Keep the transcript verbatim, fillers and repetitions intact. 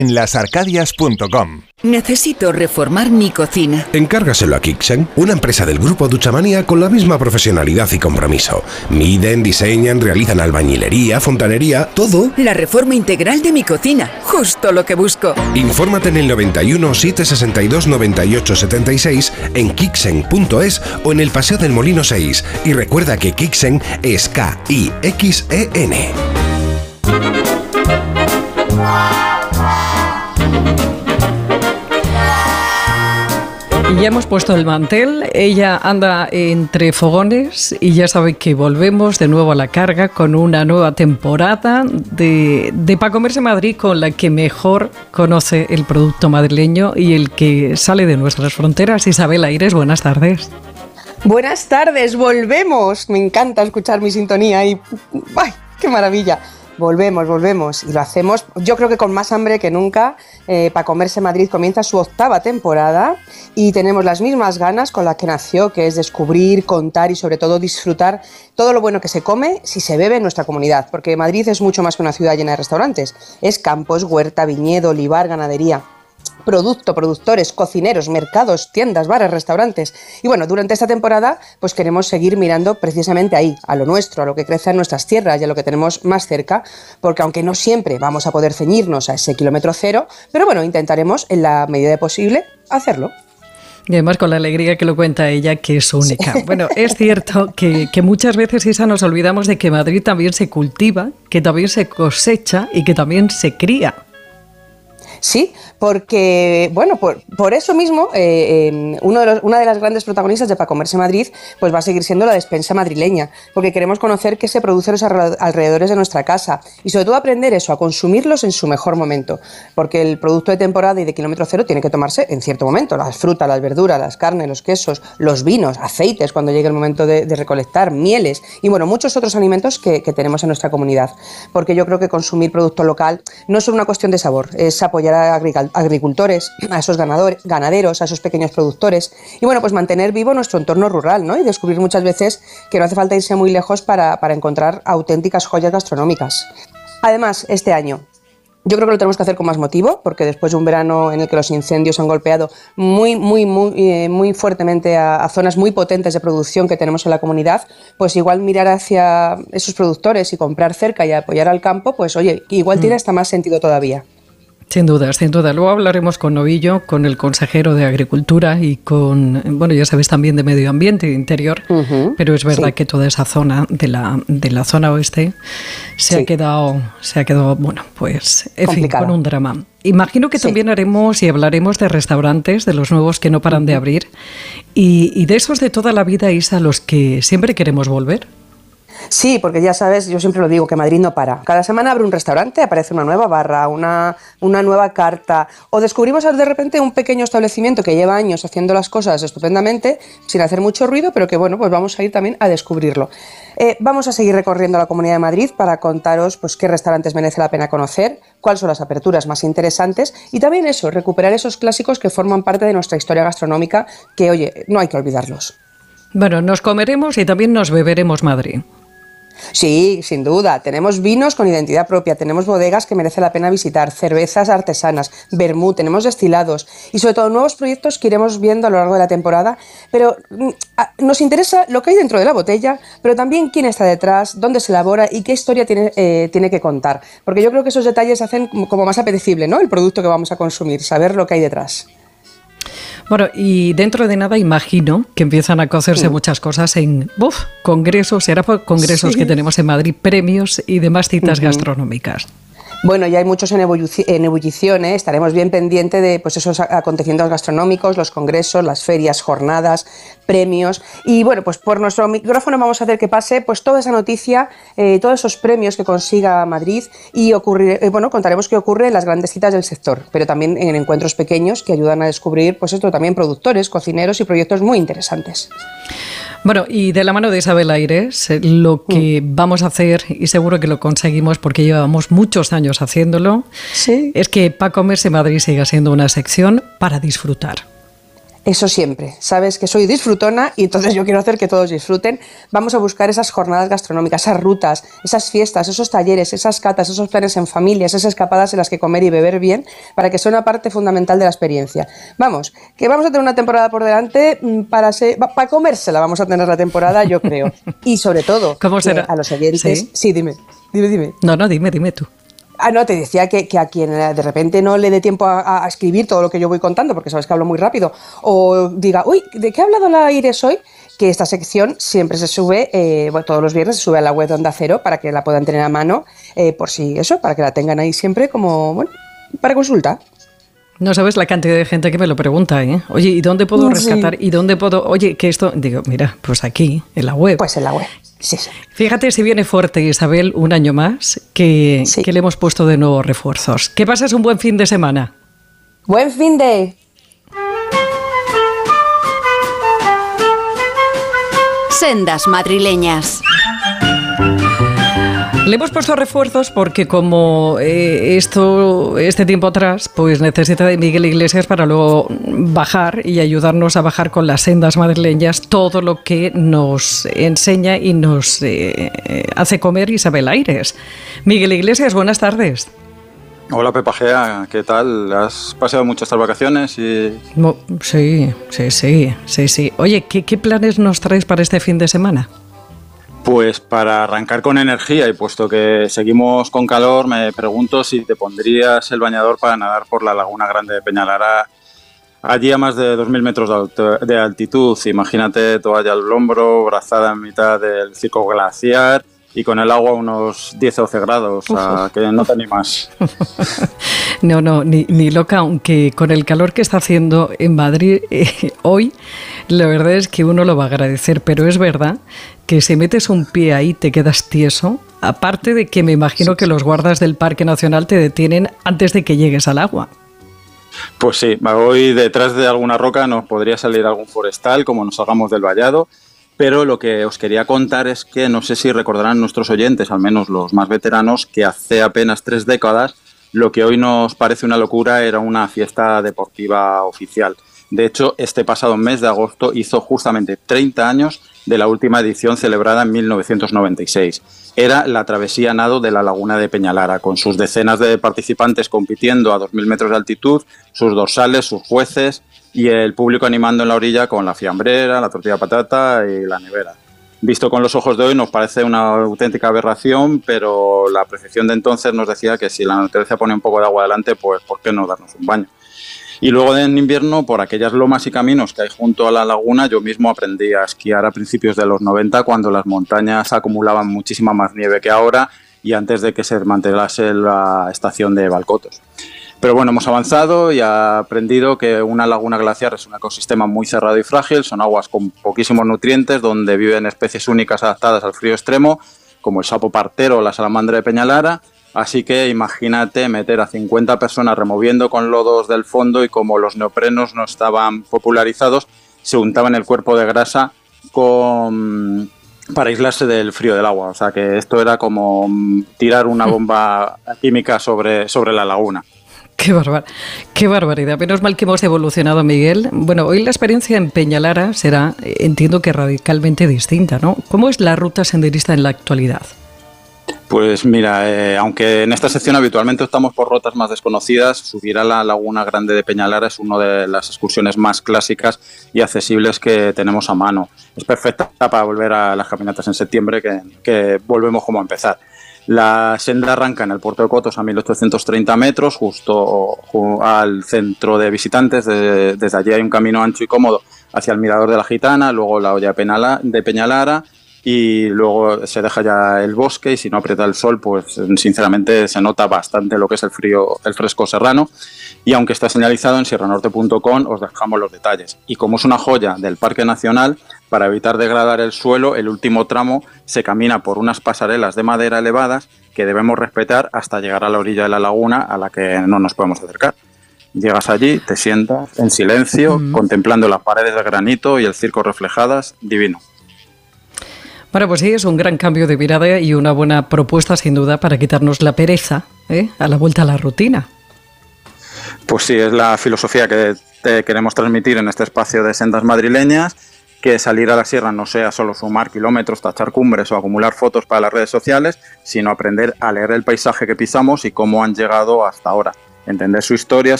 en las arcadias punto com. Necesito reformar mi cocina. Encárgaselo a Kixen, una empresa del grupo Duchamanía con la misma profesionalidad y compromiso. Miden, diseñan, realizan albañilería, fontanería, todo. La reforma integral de mi cocina, justo lo que busco. Infórmate en el noventa y uno, setecientos sesenta y dos, noventa y ocho setenta y seis, en kixen punto es o en el Paseo del Molino seis. Y recuerda que Kixen es K I X E N. Y ya hemos puesto el mantel, ella anda entre fogones y ya sabe que volvemos de nuevo a la carga con una nueva temporada de, de Pa' Comerse Madrid, con la que mejor conoce el producto madrileño y el que sale de nuestras fronteras. Isabel Aires, buenas tardes. Buenas tardes, volvemos. Me encanta escuchar mi sintonía y ¡ay, qué maravilla! Volvemos, volvemos y lo hacemos, yo creo que con más hambre que nunca. eh, Pa' Comerse Madrid comienza su octava temporada y tenemos las mismas ganas con las que nació, que es descubrir, contar y sobre todo disfrutar todo lo bueno que se come si se bebe en nuestra comunidad, porque Madrid es mucho más que una ciudad llena de restaurantes, es campos, huerta, viñedo, olivar, ganadería. Producto, productores, cocineros, mercados, tiendas, bares, restaurantes. Y bueno, durante esta temporada pues queremos seguir mirando precisamente ahí, a lo nuestro, a lo que crece en nuestras tierras y a lo que tenemos más cerca, porque aunque no siempre vamos a poder ceñirnos a ese kilómetro cero, pero bueno, intentaremos en la medida de posible hacerlo. Y además con la alegría que lo cuenta ella, que es única. Sí. Bueno, es cierto que, que muchas veces, Isa, nos olvidamos de que Madrid también se cultiva, que también se cosecha y que también se cría. Sí, porque, bueno, por, por eso mismo, eh, eh, uno de los, una de las grandes protagonistas de Pa' Comerse Madrid pues va a seguir siendo la despensa madrileña, porque queremos conocer qué se produce en los alrededores de nuestra casa y sobre todo aprender eso, a consumirlos en su mejor momento, porque el producto de temporada y de kilómetro cero tiene que tomarse en cierto momento, las frutas, las verduras, las carnes, los quesos, los vinos, aceites cuando llegue el momento de, de recolectar, mieles y bueno, muchos otros alimentos que, que tenemos en nuestra comunidad, porque yo creo que consumir producto local no es solo una cuestión de sabor, es apoyar a agricultores, a esos ganadores, ganaderos, a esos pequeños productores y bueno, pues mantener vivo nuestro entorno rural, ¿no? Y descubrir muchas veces que no hace falta irse muy lejos para, para encontrar auténticas joyas gastronómicas. Además, este año yo creo que lo tenemos que hacer con más motivo, porque después de un verano en el que los incendios han golpeado muy, muy, muy, eh, muy fuertemente a, a zonas muy potentes de producción que tenemos en la comunidad, pues igual mirar hacia esos productores y comprar cerca y apoyar al campo, pues oye, igual mm. tiene hasta más sentido todavía. Sin duda, sin duda. Luego hablaremos con Novillo, con el consejero de Agricultura y con, bueno, ya sabes, también de Medio Ambiente e Interior, uh-huh. pero es verdad sí. que toda esa zona de la, de la zona oeste se sí. ha quedado, se ha quedado, bueno, pues, en Complicada. fin, con un drama. Imagino que sí. también haremos y hablaremos de restaurantes, de los nuevos que no paran uh-huh. de abrir y, y de esos de toda la vida, Isa, a los que siempre queremos volver. Sí, porque ya sabes, yo siempre lo digo, que Madrid no para. Cada semana abre un restaurante, aparece una nueva barra, una, una nueva carta, o descubrimos de repente un pequeño establecimiento que lleva años haciendo las cosas estupendamente, sin hacer mucho ruido, pero que bueno, pues vamos a ir también a descubrirlo. Eh, vamos a seguir recorriendo la Comunidad de Madrid para contaros pues, qué restaurantes merece la pena conocer, cuáles son las aperturas más interesantes y también eso, recuperar esos clásicos que forman parte de nuestra historia gastronómica, que oye, no hay que olvidarlos. Bueno, nos comeremos y también nos beberemos Madrid. Sí, sin duda. Tenemos vinos con identidad propia, tenemos bodegas que merece la pena visitar, cervezas artesanas, vermú, tenemos destilados y sobre todo nuevos proyectos que iremos viendo a lo largo de la temporada, pero nos interesa lo que hay dentro de la botella, pero también quién está detrás, dónde se elabora y qué historia tiene, eh, tiene que contar, porque yo creo que esos detalles hacen como más apetecible, ¿no?, el producto que vamos a consumir, saber lo que hay detrás. Bueno, y dentro de nada imagino que empiezan a cocerse sí. muchas cosas en uf, congresos, será por congresos sí. que tenemos en Madrid, premios y demás citas uh-huh. gastronómicas. Bueno, ya hay muchos en, ebullici- en ebullición, ¿eh? Estaremos bien pendientes de pues, esos acontecimientos gastronómicos, los congresos, las ferias, jornadas, premios. Y bueno, pues por nuestro micrófono vamos a hacer que pase pues toda esa noticia, eh, todos esos premios que consiga Madrid y ocurrir, eh, bueno, contaremos qué ocurre en las grandes citas del sector, pero también en encuentros pequeños que ayudan a descubrir pues esto también productores, cocineros y proyectos muy interesantes. Bueno, y de la mano de Isabel Aires, lo que mm. vamos a hacer, y seguro que lo conseguimos porque llevamos muchos años haciéndolo, sí. es que Pa' Comerse Madrid siga siendo una sección para disfrutar. Eso siempre, sabes que soy disfrutona y entonces yo quiero hacer que todos disfruten. Vamos a buscar esas jornadas gastronómicas, esas rutas, esas fiestas, esos talleres, esas catas, esos planes en familia, esas escapadas en las que comer y beber bien, para que sea una parte fundamental de la experiencia. Vamos, que vamos a tener una temporada por delante para, ser, para comérsela, vamos a tener la temporada, yo creo. Y sobre todo, ¿cómo será? A los oyentes... ¿Sí? sí, dime, dime, dime. No, no, dime, dime tú. Ah, no, te decía que, que a quien de repente no le dé tiempo a, a escribir todo lo que yo voy contando, porque sabes que hablo muy rápido, o diga, uy, ¿de qué ha hablado la Aires hoy? Que esta sección siempre se sube, eh, bueno, todos los viernes se sube a la web de Onda Cero para que la puedan tener a mano, eh, por si eso, para que la tengan ahí siempre como, bueno, para consulta. No sabes la cantidad de gente que me lo pregunta, ¿eh? Oye, ¿y dónde puedo rescatar? Sí. ¿Y dónde puedo...? Oye, que esto... Digo, mira, pues aquí, en la web. Pues en la web, sí, sí. Fíjate si viene fuerte, Isabel, un año más, que, sí. que le hemos puesto de nuevo refuerzos. Que pases un buen fin de semana. ¡Buen fin de...! Sendas madrileñas. Le hemos puesto refuerzos porque como eh, esto este tiempo atrás, pues necesita de Miguel Iglesias para luego bajar y ayudarnos a bajar con las sendas madrileñas todo lo que nos enseña y nos eh, hace comer Isabel Aires. Miguel Iglesias, buenas tardes. Hola Pepa Gea, ¿qué tal? ¿Has paseado mucho estas vacaciones? Y... No, sí, sí, sí, sí, sí. Oye, ¿qué, ¿qué planes nos traes para este fin de semana? Pues para arrancar con energía y puesto que seguimos con calor, me pregunto si te pondrías el bañador para nadar por la Laguna Grande de Peñalara, allí a más de dos mil metros de, alto, de altitud. Imagínate toalla al hombro, brazada en mitad del circo glaciar y con el agua a unos diez o doce grados, o sea, que no te animas. No, no, ni, ni loca, aunque con el calor que está haciendo en Madrid eh, hoy, la verdad es que uno lo va a agradecer, pero es verdad que si metes un pie ahí te quedas tieso, aparte de que me imagino que los guardas del Parque Nacional te detienen antes de que llegues al agua. Pues sí, hoy detrás de alguna roca nos podría salir algún forestal, como nos salgamos del vallado, pero lo que os quería contar es que no sé si recordarán nuestros oyentes, al menos los más veteranos, que hace apenas tres décadas lo que hoy nos parece una locura era una fiesta deportiva oficial. De hecho, este pasado mes de agosto hizo justamente treinta años de la última edición celebrada en mil novecientos noventa y seis. Era la travesía nado de la Laguna de Peñalara, con sus decenas de participantes compitiendo a dos mil metros de altitud, sus dorsales, sus jueces y el público animando en la orilla con la fiambrera, la tortilla de patata y la nevera. Visto con los ojos de hoy nos parece una auténtica aberración, pero la percepción de entonces nos decía que si la naturaleza pone un poco de agua delante, pues ¿por qué no darnos un baño? Y luego en invierno, por aquellas lomas y caminos que hay junto a la laguna, yo mismo aprendí a esquiar a principios de los noventa, cuando las montañas acumulaban muchísima más nieve que ahora y antes de que se desmantelase la estación de Balcotos. Pero bueno, hemos avanzado y he aprendido que una laguna glaciar es un ecosistema muy cerrado y frágil, son aguas con poquísimos nutrientes donde viven especies únicas adaptadas al frío extremo, como el sapo partero o la salamandra de Peñalara. Así que imagínate meter a cincuenta personas removiendo con lodos del fondo y como los neoprenos no estaban popularizados, se untaban el cuerpo de grasa con... para aislarse del frío del agua. O sea que esto era como tirar una bomba química sobre, sobre la laguna. Qué barbar, qué barbaridad. Menos mal que hemos evolucionado, Miguel. Bueno, hoy la experiencia en Peñalara será, entiendo que radicalmente distinta, ¿no? ¿Cómo es la ruta senderista en la actualidad? Pues mira, eh, aunque en esta sección habitualmente optamos por rutas más desconocidas, subir a la Laguna Grande de Peñalara es una de las excursiones más clásicas y accesibles que tenemos a mano. Es perfecta para volver a las caminatas en septiembre, que, que volvemos como a empezar. La senda arranca en el puerto de Cotos a mil ochocientos treinta metros, justo al centro de visitantes. De, desde allí hay un camino ancho y cómodo hacia el Mirador de la Gitana, luego la Hoya de Peñalara y luego se deja ya el bosque y si no aprieta el sol, pues sinceramente se nota bastante lo que es el frío, el fresco serrano. Y aunque está señalizado en sierra norte punto com, os dejamos los detalles. Y como es una joya del Parque Nacional, para evitar degradar el suelo, el último tramo se camina por unas pasarelas de madera elevadas que debemos respetar hasta llegar a la orilla de la laguna, a la que no nos podemos acercar. Llegas allí, te sientas en silencio, mm. contemplando las paredes de granito y el circo reflejadas, divino. Bueno, pues sí, es un gran cambio de mirada y una buena propuesta, sin duda, para quitarnos la pereza, ¿eh? A la vuelta a la rutina. Pues sí, es la filosofía que te queremos transmitir en este espacio de Sendas Madrileñas, que salir a la sierra no sea solo sumar kilómetros, tachar cumbres o acumular fotos para las redes sociales, sino aprender a leer el paisaje que pisamos y cómo han llegado hasta ahora, entender su historia,